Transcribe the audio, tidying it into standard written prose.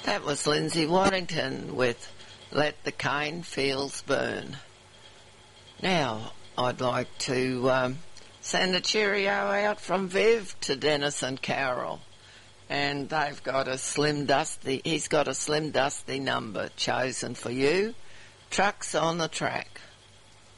That was Lindsay Waddington with Let the Cane Fields Burn. Now, I'd like to send a cheerio out from Viv to Dennis and Carol. And they've got he's got a slim dusty number chosen for you. Trucks on the Track.